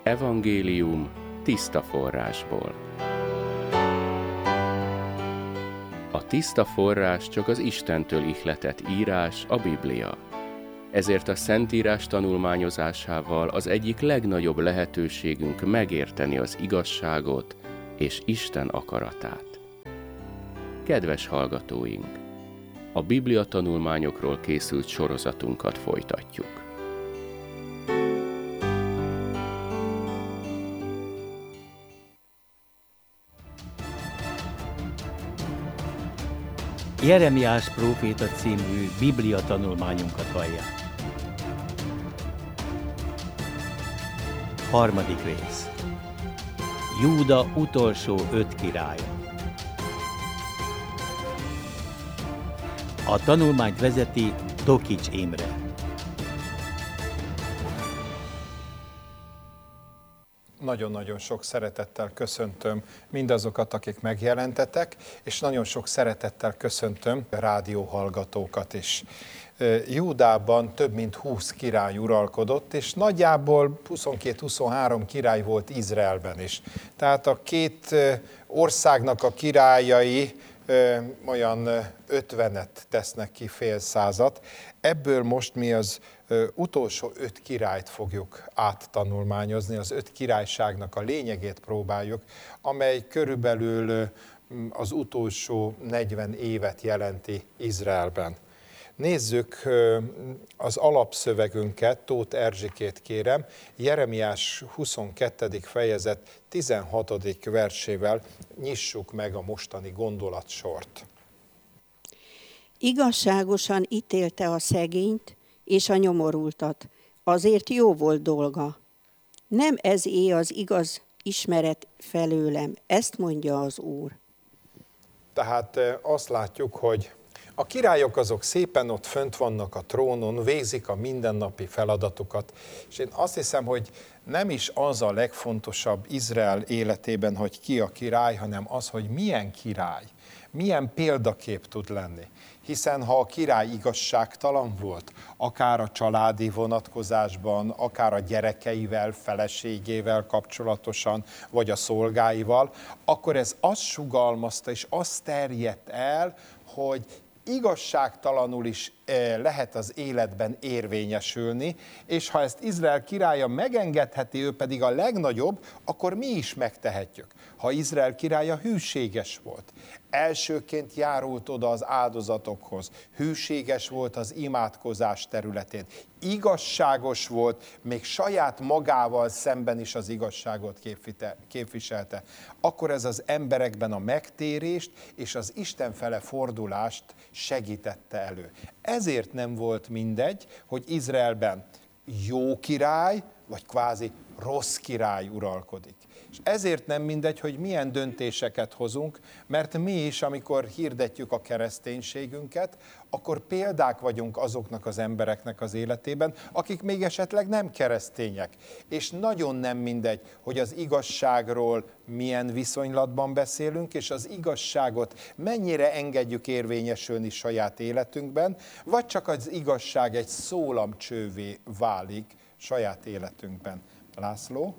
Evangélium tiszta forrásból. A tiszta forrás csak az Istentől ihletett írás, a Biblia. Ezért a Szentírás tanulmányozásával az egyik legnagyobb lehetőségünk megérteni az igazságot és Isten akaratát. Kedves hallgatóink! A Biblia tanulmányokról készült sorozatunkat folytatjuk. Jeremiás próféta című Biblia tanulmányunkat hallják. 3. rész. Júda utolsó 5 királya. A tanulmányt vezeti Tokics Imre. Nagyon-nagyon sok szeretettel köszöntöm mindazokat, akik megjelentetek, és nagyon sok szeretettel köszöntöm a rádióhallgatókat is. Júdában több mint 20 király uralkodott, és nagyjából 22-23 király volt Izraelben is. Tehát a két országnak a királyai olyan 50-et tesznek ki, fél százat. Ebből most mi az utolsó 5 királyt fogjuk áttanulmányozni, az 5 királyságnak a lényegét próbáljuk, amely körülbelül az utolsó 40 évet jelenti Izraelben. Nézzük az alapszövegünket, Tóth Erzsikét kérem, Jeremiás 22. fejezet 16. versével nyissuk meg a mostani gondolatsort. Igazságosan ítélte a szegényt és a nyomorultat, azért jó volt dolga. Nem ez az igaz ismeret felőlem, ezt mondja az Úr. Tehát azt látjuk, hogy a királyok azok szépen ott fönt vannak a trónon, végzik a mindennapi feladatukat, és én azt hiszem, hogy nem is az a legfontosabb Izrael életében, hogy ki a király, hanem az, hogy milyen király, milyen példakép tud lenni. Hiszen ha a király igazságtalan volt, akár a családi vonatkozásban, akár a gyerekeivel, feleségével kapcsolatosan, vagy a szolgáival, akkor ez azt sugallmazta és azt terjedt el, hogy igazságtalanul is lehet az életben érvényesülni, és ha ezt Izrael királya megengedheti, ő pedig a legnagyobb, akkor mi is megtehetjük. Ha Izrael királya hűséges volt, elsőként járult oda az áldozatokhoz, hűséges volt az imádkozás területén, igazságos volt, még saját magával szemben is az igazságot képviselte, akkor ez az emberekben a megtérést és az Isten fele fordulást segítette elő. Ezért nem volt mindegy, hogy Izraelben jó király, vagy kvázi rossz király uralkodik. És ezért nem mindegy, hogy milyen döntéseket hozunk, mert mi is, amikor hirdetjük a kereszténységünket, akkor példák vagyunk azoknak az embereknek az életében, akik még esetleg nem keresztények. És nagyon nem mindegy, hogy az igazságról milyen viszonylatban beszélünk, és az igazságot mennyire engedjük érvényesülni saját életünkben, vagy csak az igazság egy szólamcsővé válik saját életünkben. László?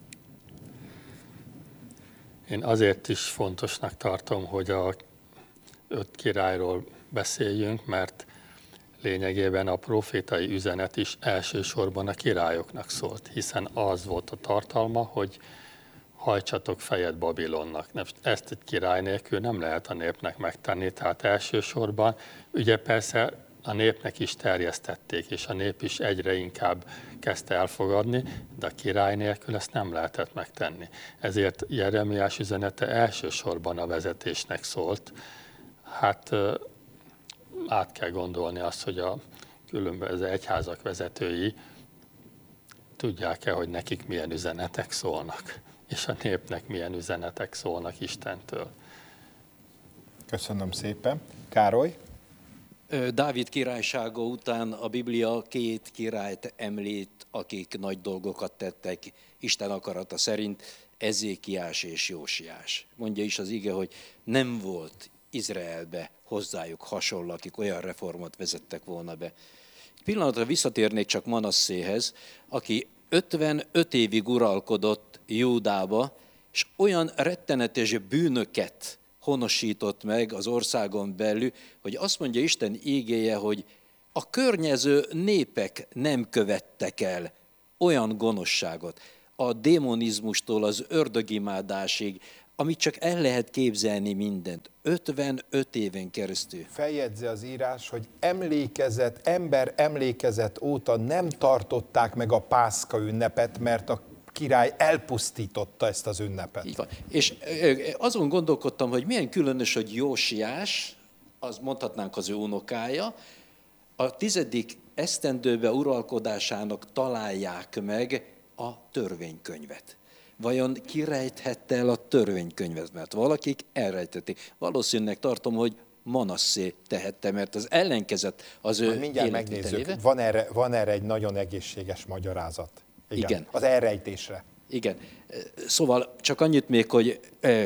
Én azért is fontosnak tartom, hogy a 5 királyról beszéljünk, mert lényegében a profétai üzenet is elsősorban a királyoknak szólt, hiszen az volt a tartalma, hogy hajtsatok fejet Babilonnak. Ezt egy király nélkül nem lehet a népnek megtenni, tehát elsősorban, ugye persze a népnek is terjesztették, és a nép is egyre inkább kezdte elfogadni, de a király nélkül ezt nem lehetett megtenni. Ezért Jeremiás üzenete elsősorban a vezetésnek szólt. Hát át kell gondolni azt, hogy a különböző egyházak vezetői tudják-e, hogy nekik milyen üzenetek szólnak, és a népnek milyen üzenetek szólnak Istentől. Köszönöm szépen. Károly? Dávid királysága után a Biblia 2 királyt említ, akik nagy dolgokat tettek Isten akarata szerint, Ezékiás és Jósiás. Mondja is az ige, hogy nem volt Izraelbe hozzájuk hasonló, akik olyan reformot vezettek volna be. Pillanatra visszatérnék csak Manasszéhez, aki 55 évig uralkodott Júdába, és olyan rettenetes bűnöket honosított meg az országon belül, hogy azt mondja Isten ígéje, hogy a környező népek nem követtek el olyan gonoszságot, a démonizmustól az ördögimádásig, amit csak el lehet képzelni mindent. 55 éven keresztül. Feljegyzi az írás, hogy ember emlékezet óta nem tartották meg a Pászka ünnepet, mert a király elpusztította ezt az ünnepet. Így van. És azon gondolkodtam, hogy milyen különös, hogy Jósiás, az mondhatnánk az ő unokája, a 10. esztendőbe uralkodásának találják meg a törvénykönyvet. Vajon ki rejthette el a törvénykönyvet? Mert valakik elrejtették. Valószínűleg tartom, hogy Manasszé tehette, mert az ellenkezett az ő mindjárt megnézzük, van erre egy nagyon egészséges magyarázat. Igen. Az elrejtésre. Igen. Szóval csak annyit még, hogy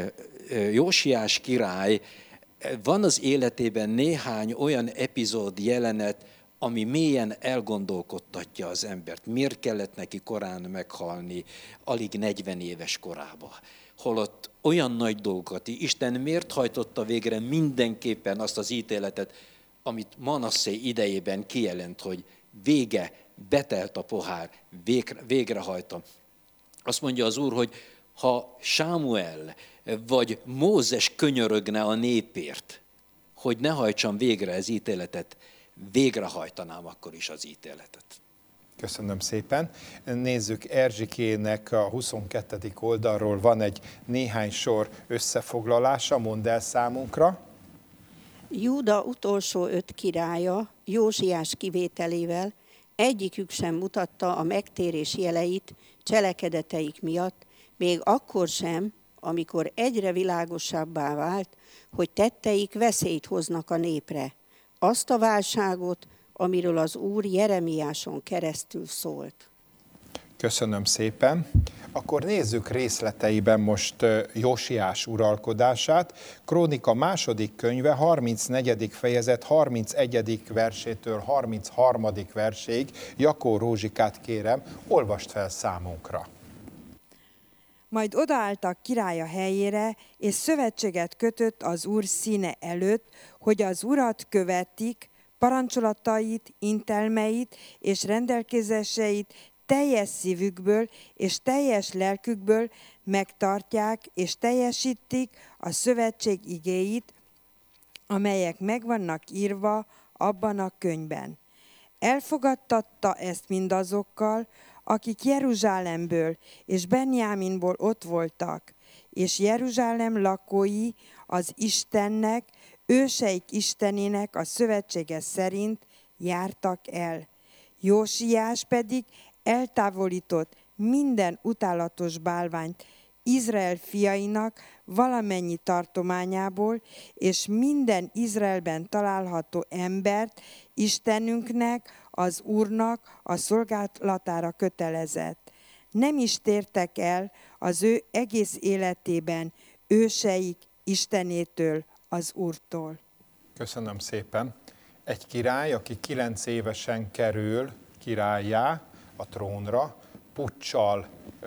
Jósiás király, van az életében néhány olyan epizód, jelenet, ami mélyen elgondolkodtatja az embert. Miért kellett neki korán meghalni, alig 40 éves korában? Holott olyan nagy dolgokat, Isten miért hajtotta végre mindenképpen azt az ítéletet, amit Manasszé idejében kijelent, hogy vége, betelt a pohár, végrehajta. Azt mondja az Úr, hogy ha Sámuel vagy Mózes könyörögne a népért, hogy ne hajtsam végre az ítéletet, végrehajtanám akkor is az ítéletet. Köszönöm szépen. Nézzük, Erzsikének a 22. oldalról van egy néhány sor összefoglalása, mondd el számunkra. Júda utolsó 5 királya, Jósiás kivételével, egyikük sem mutatta a megtérés jeleit cselekedeteik miatt, még akkor sem, amikor egyre világosabbá vált, hogy tetteik veszélyt hoznak a népre. Azt a válságot, amiről az Úr Jeremiáson keresztül szólt. Köszönöm szépen. Akkor nézzük részleteiben most Jósiás uralkodását. Krónika 2. könyve, 34. fejezet, 31. versétől 33. verséig. Jakó Rózsikát kérem, olvast fel számunkra. Majd odaálltak királya helyére, és szövetséget kötött az Úr színe előtt, hogy az Urat követik, parancsolatait, intelmeit és rendelkezéseit teljes szívükből és teljes lelkükből megtartják és teljesítik a szövetség igéit, amelyek meg vannak írva abban a könyvben. Elfogadtatta ezt mindazokkal, akik Jeruzsálemből és Benjáminból ott voltak, és Jeruzsálem lakói az Istennek, őseik Istenének a szövetsége szerint jártak el. Jósiás pedig eltávolított minden utálatos bálványt Izrael fiainak valamennyi tartományából, és minden Izraelben található embert Istenünknek, az Úrnak a szolgálatára kötelezett. Nem is tértek el az ő egész életében őseik Istenétől, az Úrtól. Köszönöm szépen. Egy király, aki 9 évesen kerül királlyá a trónra, puccsal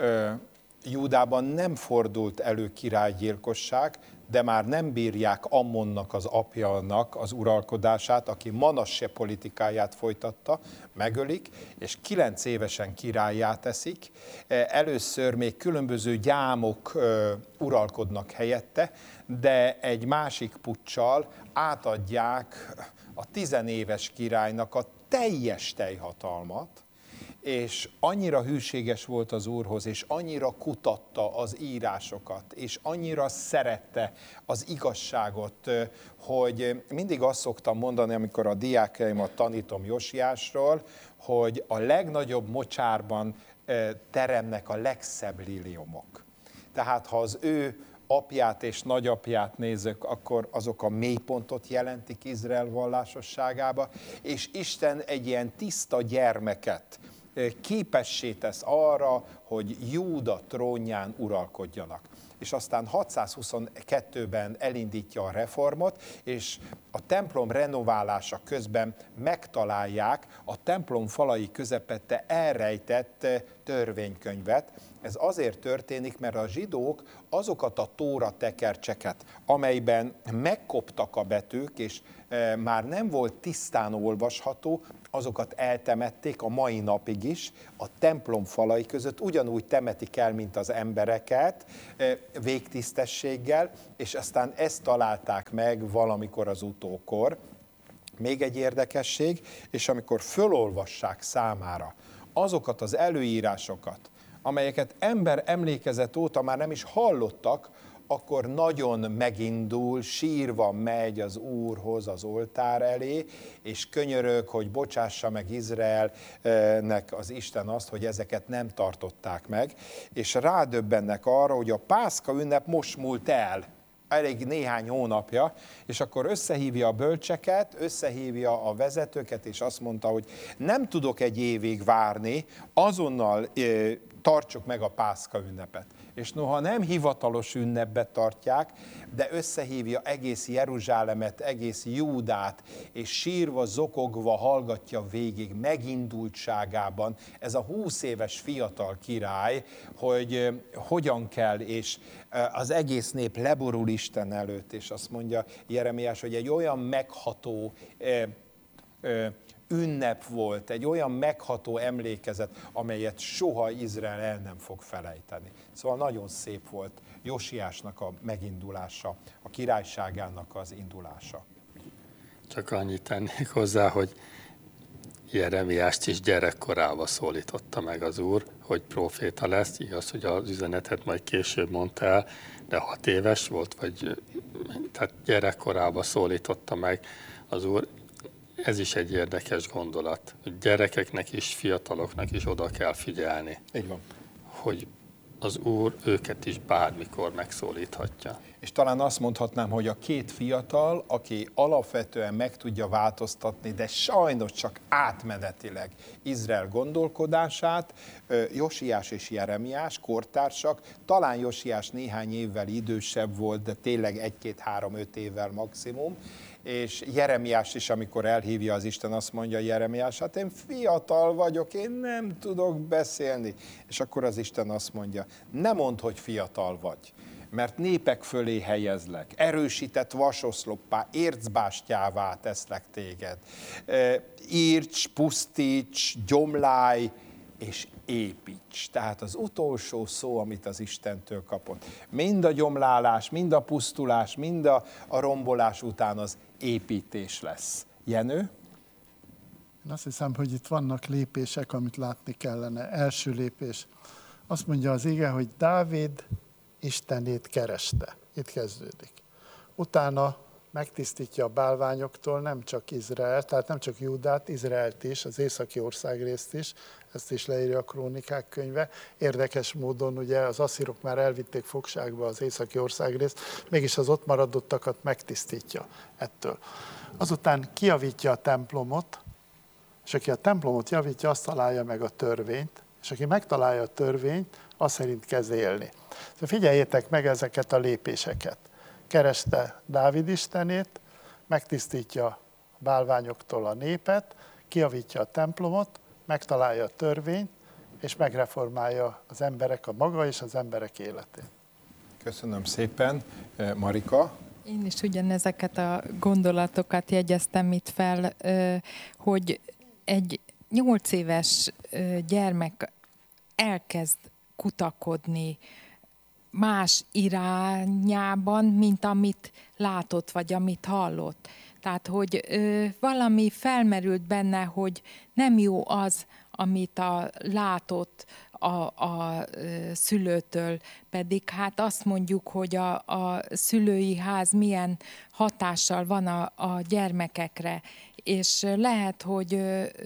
Júdában nem fordult elő királygyilkosság, de már nem bírják Ammonnak, az apjának az uralkodását, aki Manasse politikáját folytatta, megölik, és 9 évesen királlyá teszik. Először még különböző gyámok uralkodnak helyette, de egy másik puccsal átadják a 10 éves királynak a teljes teljhatalmat, és annyira hűséges volt az Úrhoz, és annyira kutatta az írásokat, és annyira szerette az igazságot, hogy mindig azt szoktam mondani, amikor a diákjaimat tanítom Jósiásról, hogy a legnagyobb mocsárban teremnek a legszebb liliomok. Tehát ha az ő apját és nagyapját nézök, akkor azok a mélypontot jelentik Izrael vallásosságába, és Isten egy ilyen tiszta gyermeket képessé tesz arra, hogy Júda trónján uralkodjanak. És aztán 622-ben elindítja a reformot, és a templom renoválása közben megtalálják a templom falai közepette elrejtett törvénykönyvet. Ez azért történik, mert a zsidók azokat a tóra tekercseket, amelyben megkoptak a betűk, és már nem volt tisztán olvasható, azokat eltemették a mai napig is, a templom falai között ugyanúgy temetik el, mint az embereket, végtisztességgel, és aztán ezt találták meg valamikor az utókor. Még egy érdekesség, és amikor fölolvassák számára azokat az előírásokat, amelyeket ember emlékezet óta már nem is hallottak, akkor nagyon megindul, sírva megy az Úrhoz az oltár elé, és könyörög, hogy bocsássa meg Izraelnek az Isten azt, hogy ezeket nem tartották meg, és rádöbbennek arra, hogy a Pászka ünnep most múlt el, elég néhány hónapja, és akkor összehívja a bölcseket, összehívja a vezetőket, és azt mondta, hogy nem tudok egy évig várni, azonnal tartsuk meg a Pászka ünnepet. És noha nem hivatalos ünnepbe tartják, de összehívja egész Jeruzsálemet, egész Júdát, és sírva, zokogva hallgatja végig megindultságában ez a 20 éves fiatal király, hogy hogyan kell, és az egész nép leborul Isten előtt, és azt mondja Jeremiás, hogy egy olyan megható ünnep volt, egy olyan megható emlékezet, amelyet soha Izrael el nem fog felejteni. Szóval nagyon szép volt Josiásnak a megindulása, a királyságának az indulása. Csak annyit tennék hozzá, hogy Jeremiást is gyerekkorába szólította meg az Úr, hogy próféta lesz. Igaz, hogy az üzenetet majd később mondta el, de 6 éves volt, tehát gyerekkorába szólította meg az Úr. Ez is egy érdekes gondolat, hogy gyerekeknek is, fiataloknak is oda kell figyelni. Így van. Hogy az Úr őket is bármikor megszólíthatja. És talán azt mondhatnám, hogy a két fiatal, aki alapvetően meg tudja változtatni, de sajnos csak átmenetileg Izrael gondolkodását, Josiás és Jeremiás, kortársak, talán Josiás néhány évvel idősebb volt, de tényleg 1-2-3-5 évvel maximum, és Jeremiás is, amikor elhívja az Isten, azt mondja Jeremiás, hát én fiatal vagyok, én nem tudok beszélni. És akkor az Isten azt mondja, ne mondd, hogy fiatal vagy, mert népek fölé helyezlek, erősített vasoszloppá, ércbástyává teszlek téged. Írts, pusztíts, gyomlálj, és építs. Tehát az utolsó szó, amit az Istentől kapott. Mind a gyomlálás, mind a pusztulás, mind a rombolás után az építés lesz. Jenő? Én azt hiszem, hogy itt vannak lépések, amit látni kellene. Első lépés. Azt mondja az ige, hogy Dávid Istenét kereste. Itt kezdődik. Utána megtisztítja a bálványoktól nem csak Izrael, tehát nem csak Júdát, Izraelt is, az északi országrészt is, ezt is leírja a Krónikák könyve. Érdekes módon ugye az asszírok már elvitték fogságba az északi országrészt, mégis az ott maradottakat megtisztítja ettől. Azután kijavítja a templomot, és aki a templomot javítja, azt találja meg a törvényt, és aki megtalálja a törvényt, az szerint kezd élni. Szóval figyeljétek meg ezeket a lépéseket. Kereste Dávid istenét, megtisztítja a bálványoktól a népet, kijavítja a templomot, megtalálja a törvényt, és megreformálja az emberek a maga és az emberek életét. Köszönöm szépen. Marika? Én is ugyanezeket a gondolatokat jegyeztem itt fel, hogy egy 8 éves gyermek elkezd kutakodni más irányában, mint amit látott, vagy amit hallott. Tehát, hogy valami felmerült benne, hogy nem jó az, amit látott a szülőtől, pedig hát azt mondjuk, hogy a szülői ház milyen hatással van a gyermekekre, és lehet, hogy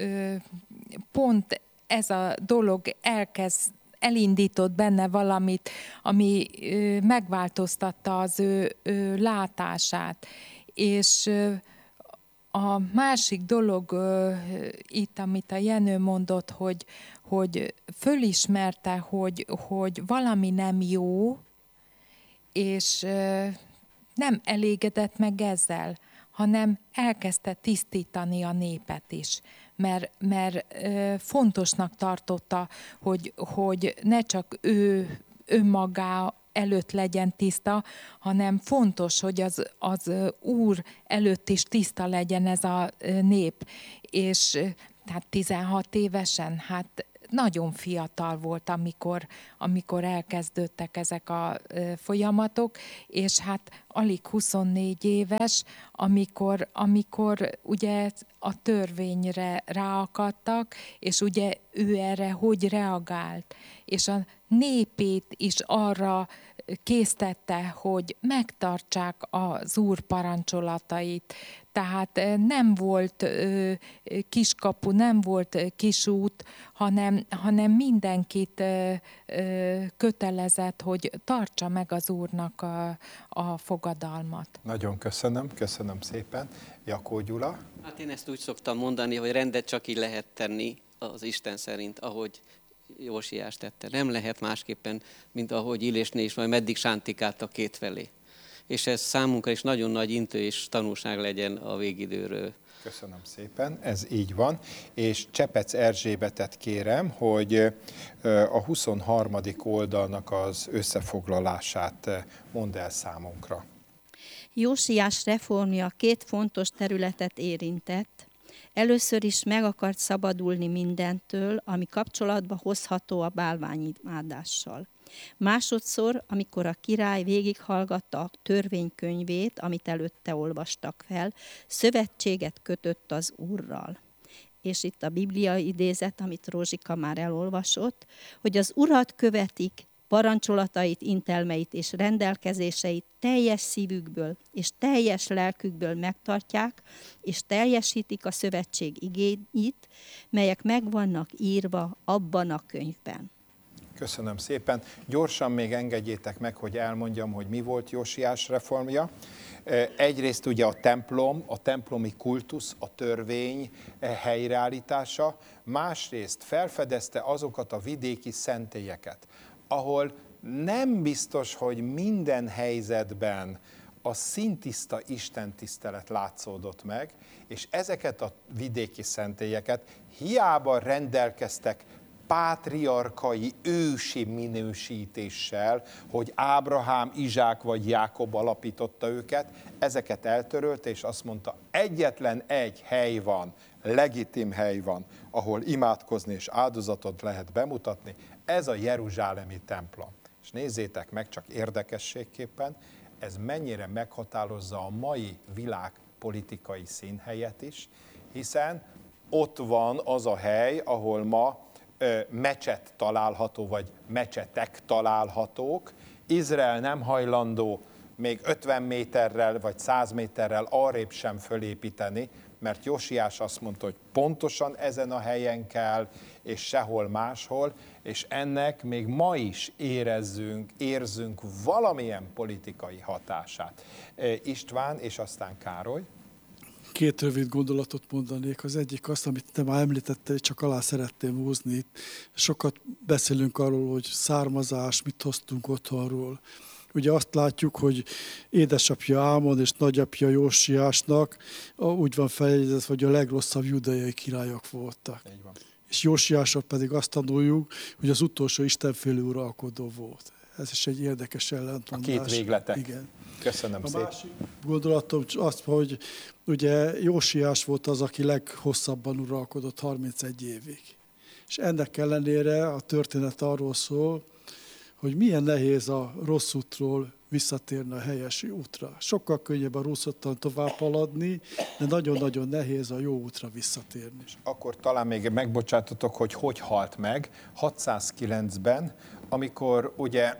pont ez a dolog elindított benne valamit, ami megváltoztatta az ő látását. És a másik dolog itt, amit a Jenő mondott, hogy fölismerte, hogy valami nem jó, és nem elégedett meg ezzel, hanem elkezdte tisztítani a népet is. Mert fontosnak tartotta, hogy ne csak ő önmagá előtt legyen tiszta, hanem fontos, hogy az Úr előtt is tiszta legyen ez a nép. És tehát 16 évesen, hát nagyon fiatal volt, amikor elkezdődtek ezek a folyamatok, és hát alig 24 éves, amikor ugye a törvényre ráakadtak, és ugye ő erre hogy reagált, és a népét is arra késztette, hogy megtartsák az Úr parancsolatait. Tehát nem volt kiskapu, nem volt kisút, hanem mindenkit kötelezett, hogy tartsa meg az Úrnak a fogadalmat. Nagyon köszönöm szépen. Jakó Gyula? Hát én ezt úgy szoktam mondani, hogy rendet csak így lehet tenni az Isten szerint, ahogy Jósiás tette. Nem lehet másképpen, mint ahogy Illésné is majd meddig sántikáltak kétfelé. És ez számunkra is nagyon nagy intő és tanulság legyen a végidőről. Köszönöm szépen, ez így van. És Csepec Erzsébetet kérem, hogy a 23. oldalnak az összefoglalását mondd el számunkra. Jósiás reformja 2 fontos területet érintett. Először is meg akart szabadulni mindentől, ami kapcsolatba hozható a bálványimádással. Másodszor, amikor a király végighallgatta a törvénykönyvét, amit előtte olvastak fel, szövetséget kötött az Úrral. És itt a Biblia idézet, amit Rózsika már elolvasott, hogy az Urat követik, parancsolatait, intelmeit és rendelkezéseit teljes szívükből és teljes lelkükből megtartják, és teljesítik a szövetség igéit, melyek meg vannak írva abban a könyvben. Köszönöm szépen. Gyorsan még engedjétek meg, hogy elmondjam, hogy mi volt Jósiás reformja. Egyrészt ugye a templom, a templomi kultusz, a törvény helyreállítása, másrészt felfedezte azokat a vidéki szentélyeket, ahol nem biztos, hogy minden helyzetben a szintiszta istentisztelet látszódott meg, és ezeket a vidéki szentélyeket hiába rendelkeztek pátriarkai, ősi minősítéssel, hogy Ábrahám, Izsák vagy Jákob alapította őket, ezeket eltörölte, és azt mondta, egyetlen egy hely van, legitim hely van, ahol imádkozni és áldozatot lehet bemutatni, ez a jeruzsálemi templom. És nézzétek meg, csak érdekességképpen, ez mennyire meghatározza a mai világ politikai színhelyet is, hiszen ott van az a hely, ahol ma mecset található, vagy mecsetek találhatók. Izrael nem hajlandó még 50 méterrel vagy 100 méterrel arrébb sem fölépíteni, mert Jósiás azt mondta, hogy pontosan ezen a helyen kell, és sehol máshol, és ennek még ma is érzünk valamilyen politikai hatását. István, és aztán Károly. 2 rövid gondolatot mondanék. Az egyik azt, amit te már említettél, csak alá szeretném húzni. Sokat beszélünk arról, hogy származás, mit hoztunk otthonról. Ugye azt látjuk, hogy édesapja Ámon és nagyapja Jósiásnak úgy van feljegyezve, hogy a legrosszabb judai királyok voltak. És Jósiásról pedig azt tanuljuk, hogy az utolsó istenfélő uralkodó volt. Ez is egy érdekes ellentmondás. A 2 végletek. Igen. Köszönöm szépen. A másik gondolatom az, hogy ugye Jósiás volt az, aki leghosszabban uralkodott 31 évig. És ennek ellenére a történet arról szól, hogy milyen nehéz a rossz útról visszatérni a helyes útra. Sokkal könnyebb a rossz úton tovább haladni, de nagyon-nagyon nehéz a jó útra visszatérni. Akkor talán még megbocsátatok, hogy halt meg 609-ben, amikor ugye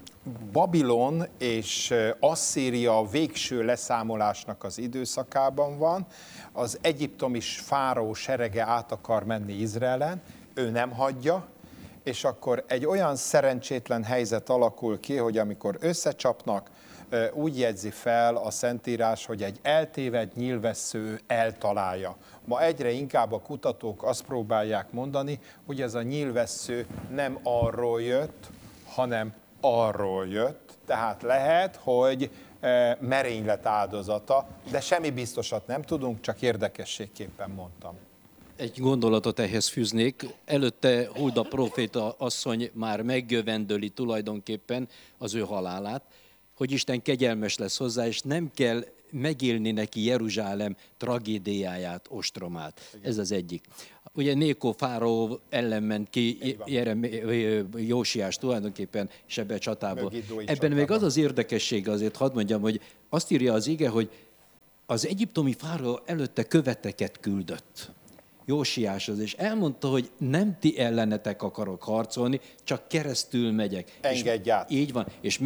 Babilon és Asszíria végső leszámolásnak az időszakában van, az egyiptomi fáraó serege át akar menni Izraelen, ő nem hagyja, és akkor egy olyan szerencsétlen helyzet alakul ki, hogy amikor összecsapnak, úgy jegyzi fel a Szentírás, hogy egy eltévedt nyílvessző eltalálja. Ma egyre inkább a kutatók azt próbálják mondani, hogy ez a nyílvessző nem arról jött, hanem arról jött, Tehát lehet, hogy merénylet áldozata, de semmi biztosat nem tudunk, csak érdekességképpen mondtam. Egy gondolatot ehhez fűznék. Előtte Hulda próféta asszony már megjövendöli tulajdonképpen az ő halálát, hogy Isten kegyelmes lesz hozzá, és nem kell megélni neki Jeruzsálem tragédiáját, ostromát. Ez az egyik. Ugye Nékó fáraó ellen ment ki Jósiás tulajdonképpen és ebbe a csatából. Ebben még az az érdekessége, azért hadd mondjam, hogy azt írja az ige, hogy az egyiptomi fáraó előtte követeket küldött Jósiáshoz, és elmondta, hogy nem ti ellenetek akarok harcolni, csak keresztül megyek. Engedj át. Így van. És